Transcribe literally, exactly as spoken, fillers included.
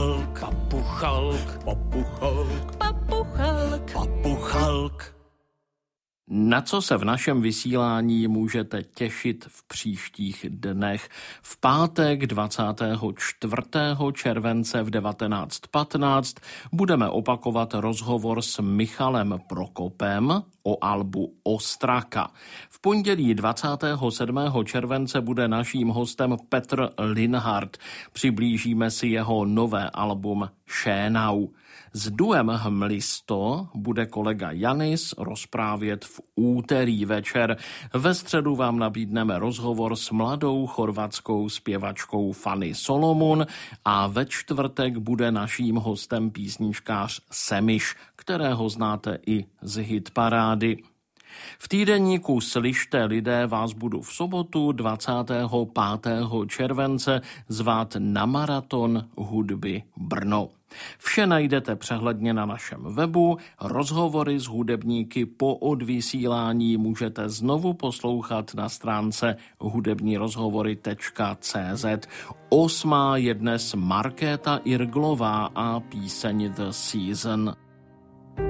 Papuchalk, papuchalk, papuchalk, papuchalk, papuchalk. Na co se v našem vysílání můžete těšit v příštích dnech? V pátek dvacátého čtvrtého července v devatenáct patnáct budeme opakovat rozhovor s Michalem Prokopem o albu Ostraka. V pondělí dvacátého sedmého července bude naším hostem Petr Linhart. Přiblížíme si jeho nové album Šénau. S duem Hmlisto bude kolega Janis rozprávět v úterý večer. Ve středu vám nabídneme rozhovor s mladou chorvatskou zpěvačkou Fanny Solomon a ve čtvrtek bude naším hostem písničkář Semiš, kterého znáte i z hitparády. V týdeníku Slyšte lidé vás budu v sobotu dvacátého pátého července zvát na maraton hudby Brno. Vše najdete přehledně na našem webu, rozhovory s hudebníky po odvysílání můžete znovu poslouchat na stránce hudební rozhovory tečka cé zet. Osmá je dnes Markéta Irglová a píseň The Season.